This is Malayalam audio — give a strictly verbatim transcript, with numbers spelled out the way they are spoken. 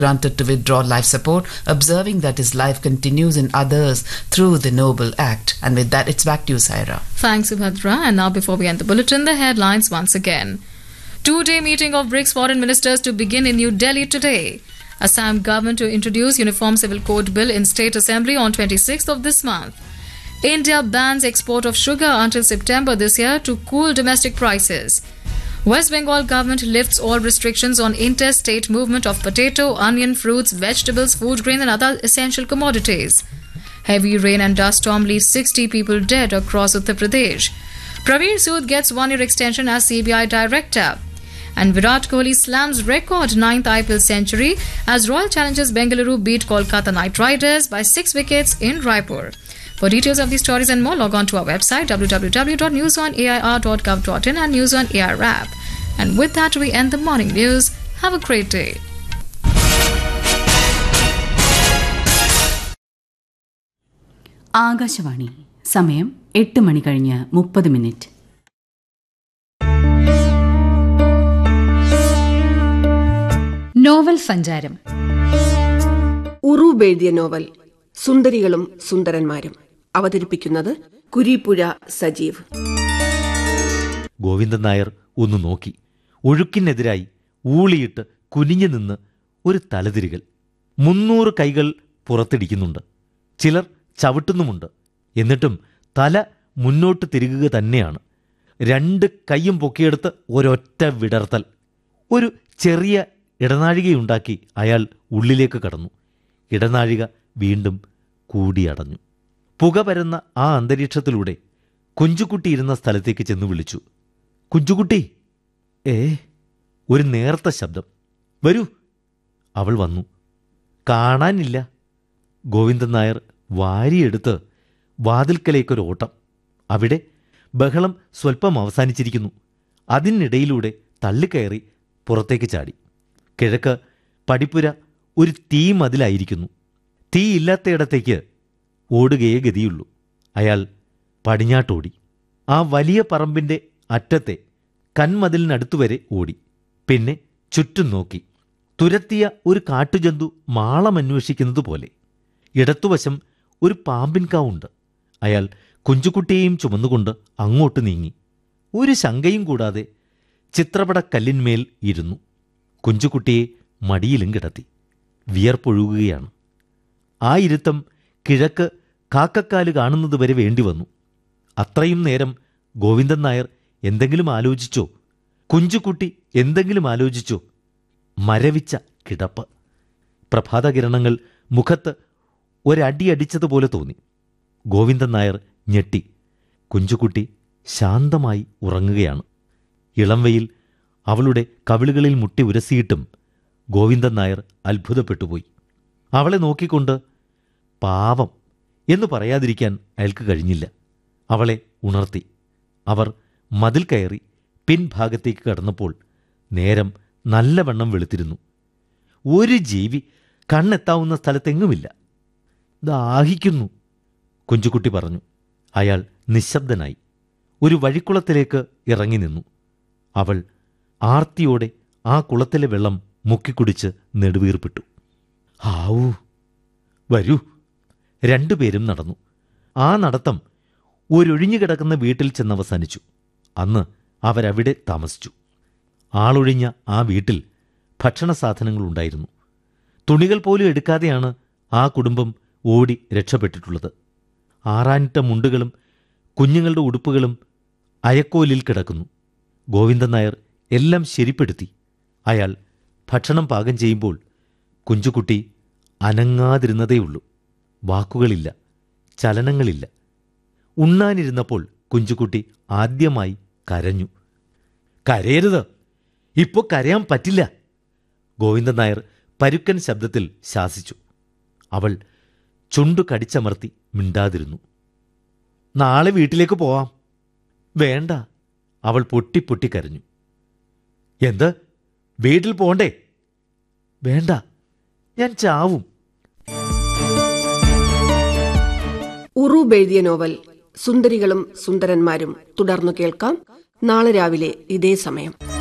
granted to withdraw life support, observing that his life continues in others through the noble act. And with that, it's back to you, Saira. Thanks, Subhadra. And now, before we end the bulletin, the headlines once again. Two-day meeting of BRICS foreign ministers to begin in New Delhi today. Assam government to introduce Uniform Civil Code Bill in State Assembly on twenty-sixth of this month. India bans export of sugar until September this year to cool domestic prices. West Bengal government lifts all restrictions on interstate movement of potato, onion, fruits, vegetables, food grain and other essential commodities. Heavy rain and dust storm leaves sixty people dead across Uttar Pradesh. Praveer Sood gets one-year extension as C B I director. And Virat Kohli slams record ninth I P L century as Royal Challengers Bengaluru beat Kolkata Knight Riders by six wickets in Raipur. For details of these stories and more, log on to our website w w w dot news on a i r dot gov dot in and News on A I R app. And with that, we end the morning news. Have a great day. Akashvani സമയം എട്ട് മണി കഴിഞ്ഞ് മുപ്പത് മിനിറ്റ്. നോവൽ സഞ്ചാരം. ഉറൂബ് എഴുതിയ നോവൽ സുന്ദരികളും സുന്ദരന്മാരും. അവതരിപ്പിക്കുന്നത് കുരീപ്പുഴ സജീവ്. ഗോവിന്ദൻ നായർ ഒന്ന് നോക്കി. ഒഴുക്കിനെതിരായി ഊളിയിട്ട് കുനിഞ്ഞു നിന്ന് ഒരു തലതിരികൽ. മുന്നൂറ് കൈകൾ പുറത്തിടിക്കുന്നുണ്ട്. ചിലർ ചവിട്ടുന്നുമുണ്ട്. എന്നിട്ടും തല മുന്നോട്ട് തിരികുക തന്നെയാണ്. രണ്ട് കൈയും പൊക്കിയെടുത്ത് ഒരൊറ്റ വിടർത്തൽ. ഒരു ചെറിയ ഇടനാഴികയുണ്ടാക്കി അയാൾ ഉള്ളിലേക്ക് കടന്നു. ഇടനാഴിക വീണ്ടും കൂടിയടഞ്ഞു. പുക പരന്ന ആ അന്തരീക്ഷത്തിലൂടെ കുഞ്ചുകുട്ടി ഇരുന്ന സ്ഥലത്തേക്ക് ചെന്ന് വിളിച്ചു. കുഞ്ചുകുട്ടി. ഏ ഒരു നേർത്ത ശബ്ദം. വരൂ. അവൾ വന്നു. കാണാനില്ല. ഗോവിന്ദൻ നായർ വാരിയെടുത്ത് വാതിൽക്കലേക്കൊരു ഓട്ടം. അവിടെ ബഹളം സ്വൽപ്പം അവസാനിച്ചിരിക്കുന്നു. അതിനിടയിലൂടെ തള്ളിക്കയറി പുറത്തേക്ക് ചാടി. കിഴക്ക് പടിപ്പുര ഒരു തീ മതിലായിരിക്കുന്നു. തീയില്ലാത്തയിടത്തേക്ക് ഓടുകയേ ഗതിയുള്ളൂ. അയാൾ പടിഞ്ഞാട്ടോടി. ആ വലിയ പറമ്പിൻ്റെ അറ്റത്തെ കന്മതിലിനടുത്തുവരെ ഓടി. പിന്നെ ചുറ്റും നോക്കി. തുരത്തിയ ഒരു കാട്ടുജന്തു മാളമന്വേഷിക്കുന്നത് പോലെ. ഇടത്തുവശം ഒരു പാമ്പിൻകാവുണ്ട്. അയാൾ കുഞ്ചുകുട്ടിയെയും ചുമന്നുകൊണ്ട് അങ്ങോട്ട് നീങ്ങി. ഒരു ശങ്കയും കൂടാതെ ചിത്രപടക്കല്ലിന്മേൽ ഇരുന്നു. കുഞ്ചുകുട്ടിയെ മടിയിലും കിടത്തി. വിയർപ്പൊഴുകുകയാണ്. ആ ഇരുത്തം കിഴക്ക് കാക്കക്കാല് കാണുന്നതുവരെ വേണ്ടിവന്നു. അത്രയും നേരം ഗോവിന്ദൻ നായർ എന്തെങ്കിലും ആലോചിച്ചോ? കുഞ്ചുകുട്ടി എന്തെങ്കിലും ആലോചിച്ചോ? മരവിച്ച കിടപ്പ്. പ്രഭാതകിരണങ്ങൾ മുഖത്ത് ഒരടിയടിച്ചതുപോലെ തോന്നി. ഗോവിന്ദൻ നായർ ഞെട്ടി. കുഞ്ചുകുട്ടി ശാന്തമായി ഉറങ്ങുകയാണ്. ഇളംവെയിൽ അവളുടെ കവിളുകളിൽ മുട്ടി ഉരസിയിട്ടും ഗോവിന്ദൻ നായർ അത്ഭുതപ്പെട്ടുപോയി. അവളെ നോക്കിക്കൊണ്ട് പാവം എന്നു പറയാതിരിക്കാൻ അയാൾക്ക് കഴിഞ്ഞില്ല. അവളെ ഉണർത്തി. അവർ മതിൽ കയറി പിൻഭാഗത്തേക്ക് കടന്നപ്പോൾ നേരം നല്ലവണ്ണം വെളുത്തിരുന്നു. ഒരു ജീവി കണ്ണെത്താവുന്ന സ്ഥലത്തെങ്ങുമില്ല. ദാഹിക്കുന്നു, കുഞ്ചുകുട്ടി പറഞ്ഞു. അയാൾ നിശബ്ദനായി ഒരു വഴിക്കുളത്തിലേക്ക് ഇറങ്ങി നിന്നു. അവൾ ആർത്തിയോടെ ആ കുളത്തിലെ വെള്ളം മുക്കിക്കുടിച്ച് നെടുവീർപ്പിട്ടു. ആവൂ, വരൂ. രണ്ടുപേരും നടന്നു. ആ നടത്തം ഒരൊഴിഞ്ഞുകിടക്കുന്ന വീട്ടിൽ ചെന്നവസാനിച്ചു. അന്ന് അവരവിടെ താമസിച്ചു. ആളൊഴിഞ്ഞ ആ വീട്ടിൽ ഭക്ഷണ സാധനങ്ങളുണ്ടായിരുന്നു. തുണികൾ പോലും എടുക്കാതെയാണ് ആ കുടുംബം ഓടി രക്ഷപ്പെട്ടിട്ടുള്ളത്. ആറാനിട്ട മുണ്ടുകളും കുഞ്ഞുങ്ങളുടെ ഉടുപ്പുകളും അയക്കോലിൽ കിടക്കുന്നു. ഗോവിന്ദൻ നായർ എല്ലാം ശരിപ്പെടുത്തി. അയാൾ ഭക്ഷണം പാകം ചെയ്യുമ്പോൾ കുഞ്ചുകുട്ടി അനങ്ങാതിരുന്നതേയുള്ളൂ. വാക്കുകളില്ല, ചലനങ്ങളില്ല. ഉണ്ണാനിരുന്നപ്പോൾ കുഞ്ചുകുട്ടി ആദ്യമായി കരഞ്ഞു. കരയരുത്, ഇപ്പോൾ കരയാൻ പറ്റില്ല, ഗോവിന്ദൻ നായർ പരുക്കൻ ശബ്ദത്തിൽ ശാസിച്ചു. അവൾ ചുണ്ടു കടിച്ചമർത്തി മിണ്ടാതിരുന്നു. നാളെ വീട്ടിലേക്ക് പോവാം. വേണ്ട, അവൾ പൊട്ടിപ്പൊട്ടി കരഞ്ഞു. എന്ത്, വീട്ടിൽ പോണ്ടേ? വേണ്ട, ഞാൻ ചാവും. ഉറൂബ് എഴുതിയ നോവൽ സുന്ദരികളും സുന്ദരന്മാരും തുടർന്നു കേൾക്കാം നാളെ രാവിലെ ഇതേ സമയം.